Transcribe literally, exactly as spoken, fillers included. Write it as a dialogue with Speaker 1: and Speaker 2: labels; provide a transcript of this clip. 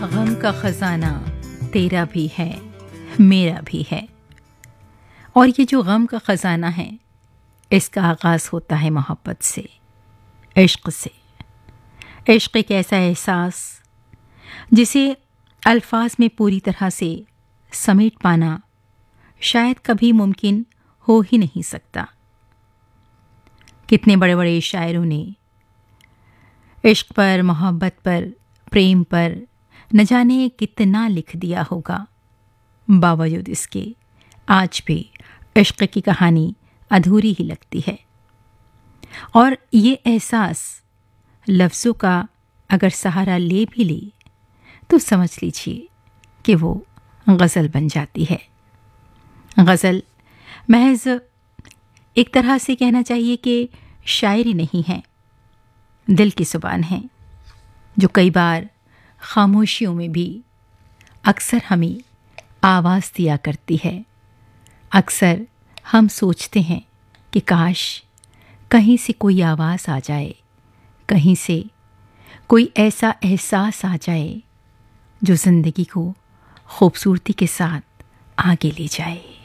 Speaker 1: गम का खजाना तेरा भी है मेरा भी है। और ये जो गम का खजाना है इसका आगाज़ होता है मोहब्बत से, इश्क से। इश्क एक ऐसा एहसास जिसे अल्फाज में पूरी तरह से समेट पाना शायद कभी मुमकिन हो ही नहीं सकता। कितने बड़े बड़े शायरों ने इश्क पर, मोहब्बत पर, प्रेम पर न जाने कितना लिख दिया होगा। बावजूद इसके आज भी इश्क की कहानी अधूरी ही लगती है। और ये एहसास लफ्ज़ों का अगर सहारा ले भी ले तो समझ लीजिए कि वो गज़ल बन जाती है। गज़ल महज एक तरह से कहना चाहिए कि शायरी नहीं है, दिल की ज़ुबान है जो कई बार खामोशियों में भी अक्सर हमें आवाज़ दिया करती है। अक्सर हम सोचते हैं कि काश कहीं से कोई आवाज़ आ जाए, कहीं से कोई ऐसा एहसास आ जाए जो ज़िंदगी को खूबसूरती के साथ आगे ले जाए।